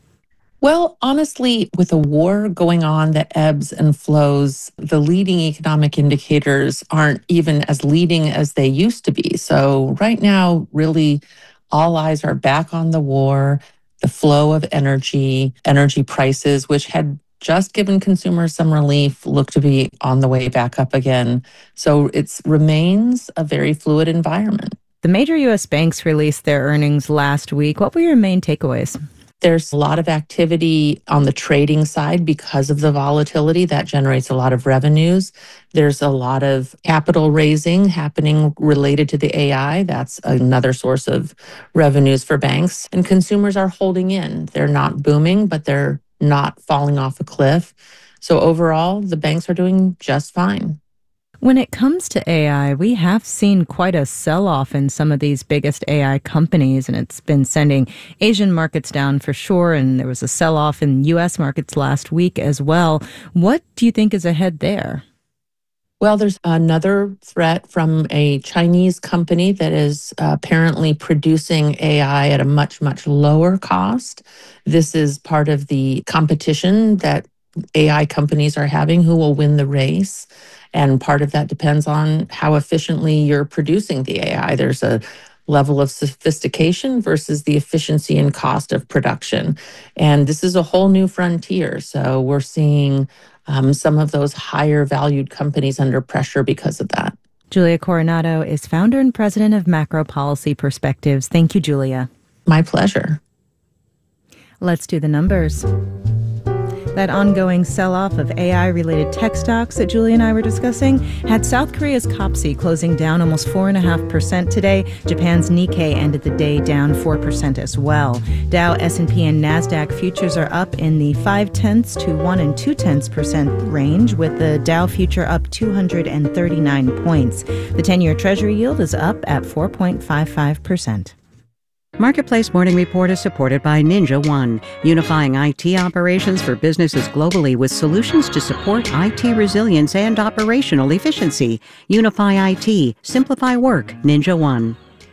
Well, honestly, with a war going on that ebbs and flows, the leading economic indicators aren't even as leading as they used to be. So right now, really, all eyes are back on the war, the flow of energy prices, which had just given consumers some relief, look to be on the way back up again. So it remains a very fluid environment. The major U.S. banks released their earnings last week. What were your main takeaways? There's a lot of activity on the trading side because of the volatility that generates a lot of revenues. There's a lot of capital raising happening related to the AI. That's another source of revenues for banks. And consumers are holding in. They're not booming, but they're not falling off a cliff. So overall, the banks are doing just fine. When it comes to AI, we have seen quite a sell-off in some of these biggest AI companies, and it's been sending Asian markets down for sure, and there was a sell-off in U.S. markets last week as well. What do you think is ahead there? Well, there's another threat from a Chinese company that is apparently producing AI at a much, much lower cost. This is part of the competition that AI companies are having, who will win the race. And part of that depends on how efficiently you're producing the AI. There's a level of sophistication versus the efficiency and cost of production. And this is a whole new frontier. So we're seeing some of those higher valued companies under pressure because of that. Julia Coronado is founder and president of Macro Policy Perspectives. Thank you, Julia. My pleasure. Let's do the numbers. That ongoing sell-off of AI-related tech stocks that Julie and I were discussing had South Korea's KOPSI closing down almost 4.5% today. Japan's Nikkei ended the day down 4% as well. Dow, S&P, and NASDAQ futures are up in the 0.5 to 1 2% range, with the Dow future up 239 points. The 10-year Treasury yield is up at 4.55%. Marketplace Morning Report is supported by Ninja One, unifying IT operations for businesses globally with solutions to support IT resilience and operational efficiency. Unify IT, simplify work, Ninja One.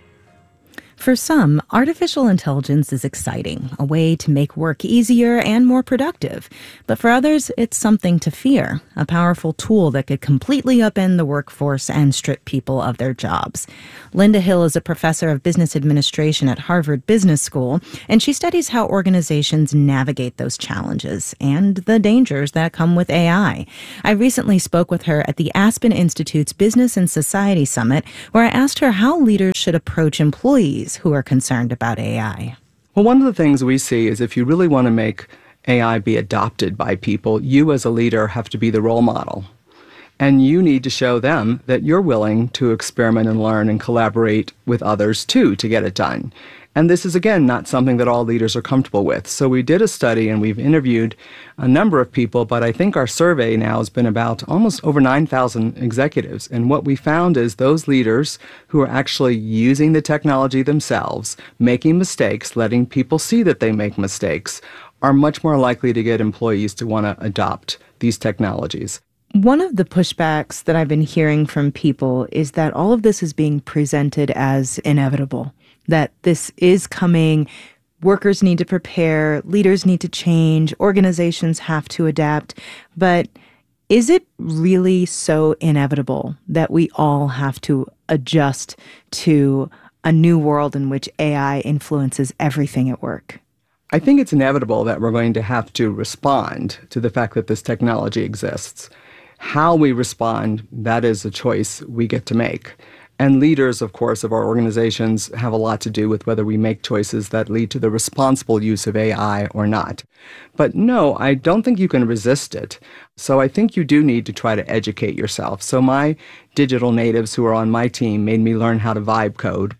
For some, artificial intelligence is exciting, a way to make work easier and more productive. But for others, it's something to fear, a powerful tool that could completely upend the workforce and strip people of their jobs. Linda Hill is a professor of business administration at Harvard Business School, and she studies how organizations navigate those challenges and the dangers that come with AI. I recently spoke with her at the Aspen Institute's Business and Society Summit, where I asked her how leaders should approach employees who are concerned about AI. Well, one of the things we see is if you really want to make AI be adopted by people, you as a leader have to be the role model. And you need to show them that you're willing to experiment and learn and collaborate with others too to get it done. And this is, again, not something that all leaders are comfortable with. So we did a study and we've interviewed a number of people, but I think our survey now has been about almost over 9,000 executives. And what we found is those leaders who are actually using the technology themselves, making mistakes, letting people see that they make mistakes, are much more likely to get employees to want to adopt these technologies. One of the pushbacks that I've been hearing from people is that all of this is being presented as inevitable, that this is coming, workers need to prepare, leaders need to change, organizations have to adapt. But is it really so inevitable that we all have to adjust to a new world in which AI influences everything at work? I think it's inevitable that we're going to have to respond to the fact that this technology exists. How we respond, that is a choice we get to make. And leaders, of course, of our organizations have a lot to do with whether we make choices that lead to the responsible use of AI or not. But no, I don't think you can resist it. So I think you do need to try to educate yourself. So my digital natives who are on my team made me learn how to vibe code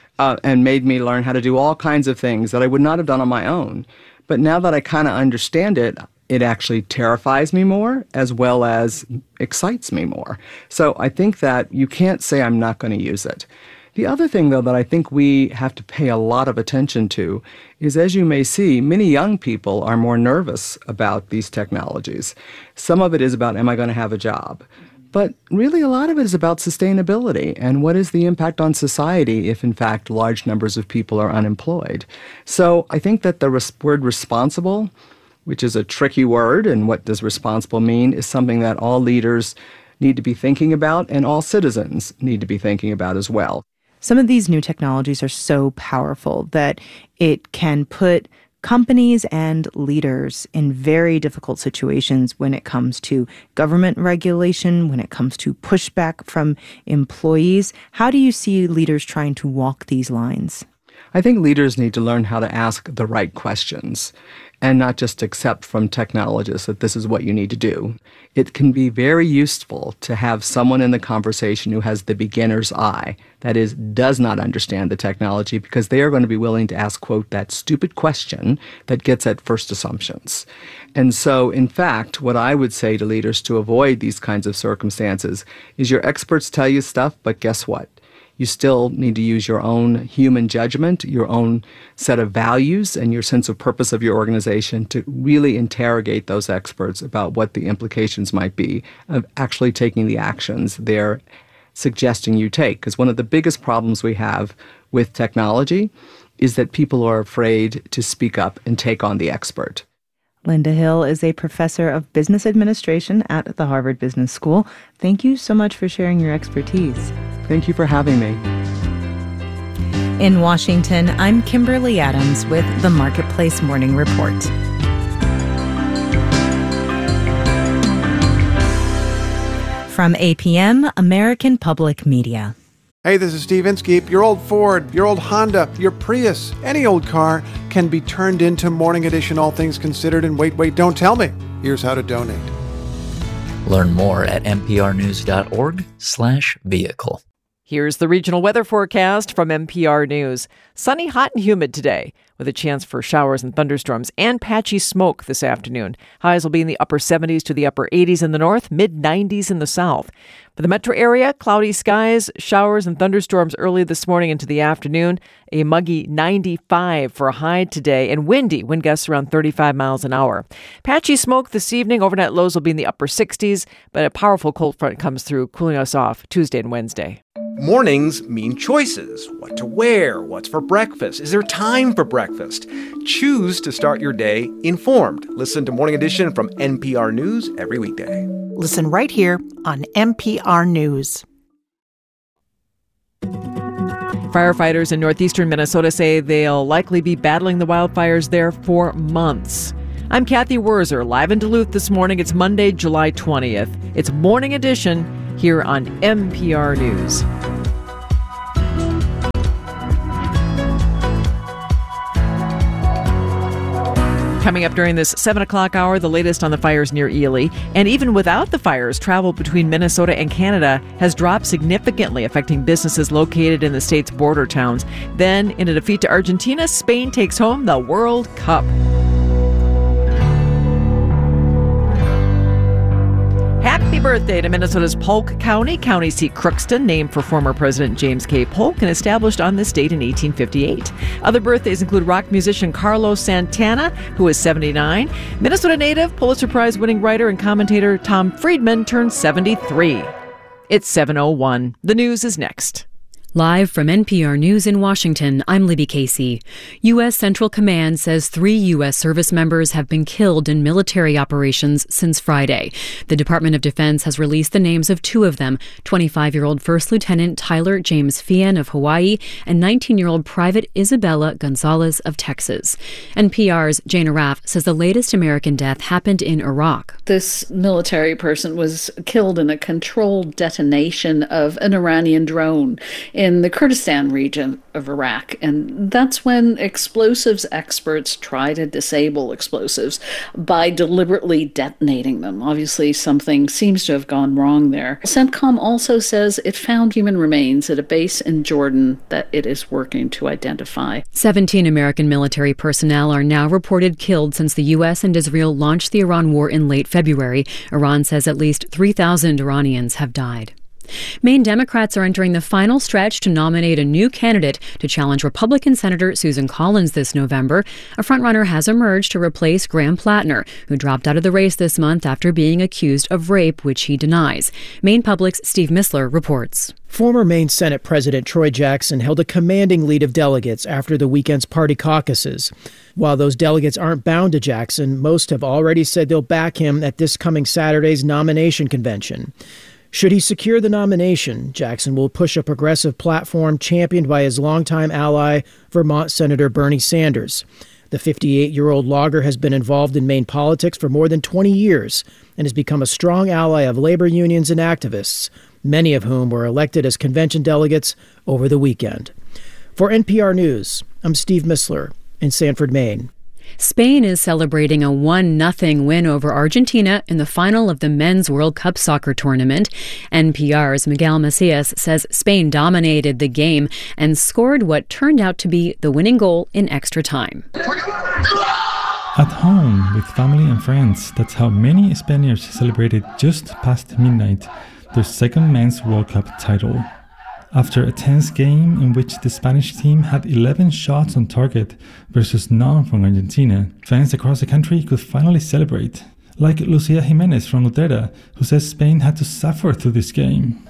and made me learn how to do all kinds of things that I would not have done on my own. But now that I kind of understand it, it actually terrifies me more as well as excites me more. So I think that you can't say I'm not going to use it. The other thing, though, that I think we have to pay a lot of attention to is, as you may see, many young people are more nervous about these technologies. Some of it is about, am I going to have a job? But really, a lot of it is about sustainability and what is the impact on society if, in fact, large numbers of people are unemployed. So I think that the word responsible, which is a tricky word, and what does responsible mean, is something that all leaders need to be thinking about and all citizens need to be thinking about as well. Some of these new technologies are so powerful that it can put companies and leaders in very difficult situations when it comes to government regulation, when it comes to pushback from employees. How do you see leaders trying to walk these lines? I think leaders need to learn how to ask the right questions and not just accept from technologists that this is what you need to do. It can be very useful to have someone in the conversation who has the beginner's eye, that is, does not understand the technology, because they are going to be willing to ask, quote, that stupid question that gets at first assumptions. And so, in fact, what I would say to leaders to avoid these kinds of circumstances is your experts tell you stuff, but guess what? You still need to use your own human judgment, your own set of values, and your sense of purpose of your organization to really interrogate those experts about what the implications might be of actually taking the actions they're suggesting you take. Because one of the biggest problems we have with technology is that people are afraid to speak up and take on the expert. Linda Hill is a professor of business administration at the Harvard Business School. Thank you so much for sharing your expertise. Thank you for having me. In Washington, I'm Kimberly Adams with the Marketplace Morning Report. From APM, American Public Media. Hey, this is Steve Inskeep. Your old Ford, your old Honda, your Prius, any old car can be turned into Morning Edition All Things Considered. And wait, don't tell me. Here's how to donate. Learn more at nprnews.org/vehicle. Here's the regional weather forecast from NPR News. Sunny, hot, and humid today, with a chance for showers and thunderstorms and patchy smoke this afternoon. Highs will be in the upper 70s to the upper 80s in the north, mid-90s in the south. For the metro area, cloudy skies, showers and thunderstorms early this morning into the afternoon. A muggy 95 for a high today, and windy, wind gusts around 35 miles an hour. Patchy smoke this evening. Overnight lows will be in the upper 60s, but a powerful cold front comes through, cooling us off Tuesday and Wednesday. Mornings mean choices. What to wear, what's for breakfast. Is there time for breakfast? Choose to start your day informed. Listen to Morning Edition from NPR News every weekday. Listen right here on NPR News. Firefighters in northeastern Minnesota say they'll likely be battling the wildfires there for months. I'm Kathy Wurzer, live in Duluth this morning. It's Monday, July 20th. It's Morning Edition here on NPR News. Coming up during this 7 o'clock hour, the latest on the fires near Ely. And even without the fires, travel between Minnesota and Canada has dropped significantly, affecting businesses located in the state's border towns. Then, in a defeat to Argentina, Spain takes home the World Cup. Happy birthday to Minnesota's Polk County, county seat Crookston, named for former President James K. Polk and established on this date in 1858. Other birthdays include rock musician Carlos Santana, who is 79. Minnesota native, Pulitzer Prize-winning writer and commentator Tom Friedman turned 73. It's 7:01. The news is next. Live from NPR News in Washington, I'm Libby Casey. U.S. Central Command says 3 U.S. service members have been killed in military operations since Friday. The Department of Defense has released the names of 2 of them, 25-year-old First Lieutenant Tyler James Fian of Hawaii and 19-year-old Private Isabella Gonzalez of Texas. NPR's Jane Arraf says the latest American death happened in Iraq. This military person was killed in a controlled detonation of an Iranian drone in the Kurdistan region of Iraq. And that's when explosives experts try to disable explosives by deliberately detonating them. Obviously, something seems to have gone wrong there. CENTCOM also says it found human remains at a base in Jordan that it is working to identify. 17 American military personnel are now reported killed since the U.S. and Israel launched the Iran war in late February. Iran says at least 3,000 Iranians have died. Maine Democrats are entering the final stretch to nominate a new candidate to challenge Republican Senator Susan Collins this November. A frontrunner has emerged to replace Graham Plattner, who dropped out of the race this month after being accused of rape, which he denies. Maine Public's Steve Missler reports. Former Maine Senate President Troy Jackson held a commanding lead of delegates after the weekend's party caucuses. While those delegates aren't bound to Jackson, most have already said they'll back him at this coming Saturday's nomination convention. Should he secure the nomination, Jackson will push a progressive platform championed by his longtime ally, Vermont Senator Bernie Sanders. The 58-year-old logger has been involved in Maine politics for more than 20 years and has become a strong ally of labor unions and activists, many of whom were elected as convention delegates over the weekend. For NPR News, I'm Steve Missler in Sanford, Maine. Spain is celebrating a 1-0 win over Argentina in the final of the Men's World Cup soccer tournament. NPR's Miguel Macias says Spain dominated the game and scored what turned out to be the winning goal in extra time. At home, with family and friends, that's how many Spaniards celebrated just past midnight their second Men's World Cup title. After a tense game in which the Spanish team had 11 shots on target versus none from Argentina, fans across the country could finally celebrate. Like Lucia Jimenez from Utrera, who says Spain had to suffer through this game.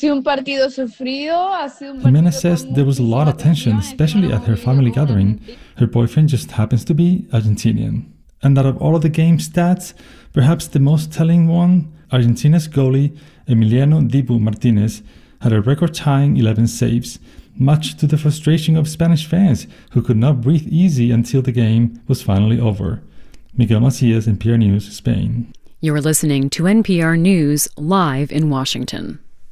Jimenez says there was a lot of tension, especially at her family gathering. Her boyfriend just happens to be Argentinian. And out of all of the game stats, perhaps the most telling one, Argentina's goalie, Emiliano Dibu Martinez, had a record-tying 11 saves, much to the frustration of Spanish fans who could not breathe easy until the game was finally over. Miguel Macias, NPR News, Spain. You're listening to NPR News live in Washington.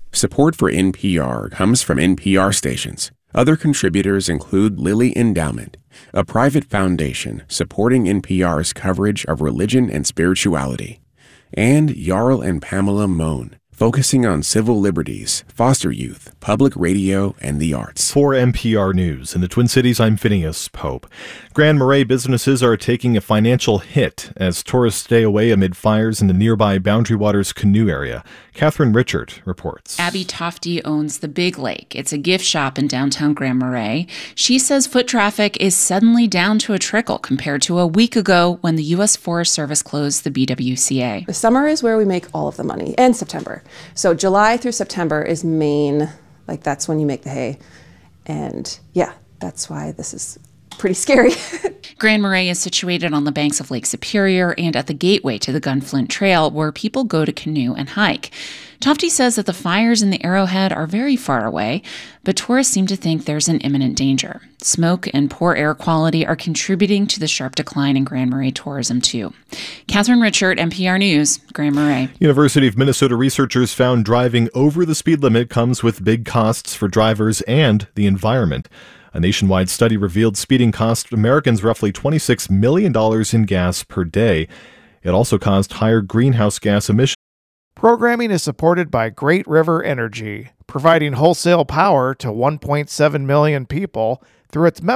Support for NPR comes from NPR stations. Other contributors include Lilly Endowment, a private foundation supporting NPR's coverage of religion and spirituality, and Jarl and Pamela Mohn, focusing on civil liberties, foster youth, public radio, and the arts. For NPR News in the Twin Cities, I'm Phineas Pope. Grand Marais businesses are taking a financial hit as tourists stay away amid fires in the nearby Boundary Waters canoe area. Catherine Richard reports. Abby Tofty owns the Big Lake. It's a gift shop in downtown Grand Marais. She says foot traffic is suddenly down to a trickle compared to a week ago when the U.S. Forest Service closed the BWCA. The summer is where we make all of the money, and September. So July through September is main, like that's when you make the hay. And yeah, that's why this is pretty scary. Grand Marais is situated on the banks of Lake Superior and at the gateway to the Gunflint Trail, where people go to canoe and hike. Tofty says that the fires in the Arrowhead are very far away, but tourists seem to think there's an imminent danger. Smoke and poor air quality are contributing to the sharp decline in Grand Marais tourism, too. Catherine Richard, NPR News, Grand Marais. University of Minnesota researchers found driving over the speed limit comes with big costs for drivers and the environment. A nationwide study revealed speeding cost Americans roughly $26 million in gas per day. It also caused higher greenhouse gas emissions. Programming is supported by Great River Energy, providing wholesale power to 1.7 million people through its